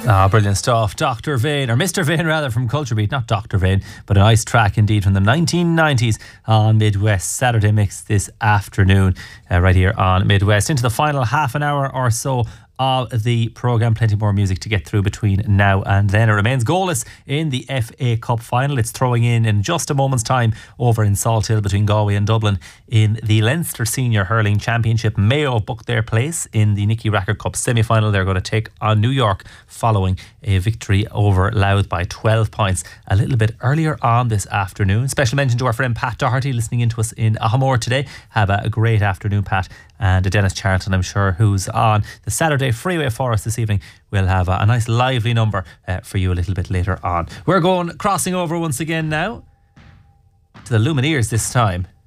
Brilliant stuff. Dr. Vane, or Mr. Vane rather, from Culture Beat, not Dr. Vane, but a nice track indeed from the 1990s on Midwest Saturday Mix this afternoon, right here on Midwest. Into the final half an hour or so of the programme. Plenty more music to get through between now and then. It remains goalless in the FA Cup final. It's throwing in just a moment's time over in Salthill between Galway and Dublin in the Leinster Senior Hurling Championship. Mayo booked their place in the Nicky Rackard Cup semi-final. They're going to take on New York following a victory over Louth by 12 points a little bit earlier on this afternoon. Special mention to our friend Pat Doherty listening in to us in Ahamore today. Have a great afternoon, Pat. And Dennis Charlton, I'm sure, who's on the Saturday Freeway for us this evening, will have a nice lively number for you a little bit later on. We're crossing over once again now to the Lumineers this time.